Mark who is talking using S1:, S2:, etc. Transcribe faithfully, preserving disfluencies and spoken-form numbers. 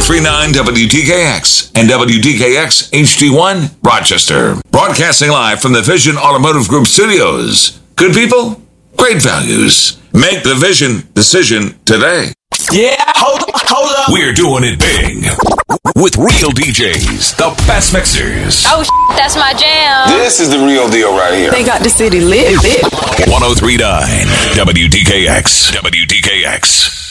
S1: three nine W D K X and W D K X H D one, Rochester. Broadcasting live from the Vision Automotive Group studios. Good people, great values. Make the Vision decision today.
S2: Yeah, hold up, hold up.
S1: We're doing it big with real D Js, the best mixers.
S3: Oh, that's my jam.
S2: This is the real deal right here.
S4: They got the city lit, lit.
S1: one oh three point nine W D K X. W D K X.